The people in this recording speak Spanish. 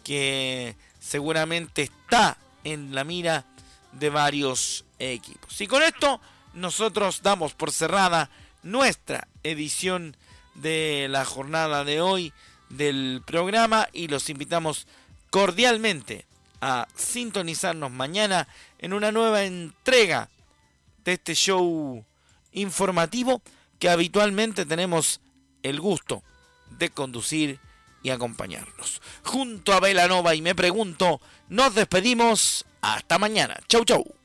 que seguramente está en la mira de varios equipos. Y con esto nosotros damos por cerrada nuestra edición de la jornada de hoy del programa y los invitamos cordialmente a sintonizarnos mañana en una nueva entrega de este show informativo que habitualmente tenemos el gusto de conducir y acompañarnos. Junto a Belanova y Me Pregunto, nos despedimos. Hasta mañana. Chau, chau.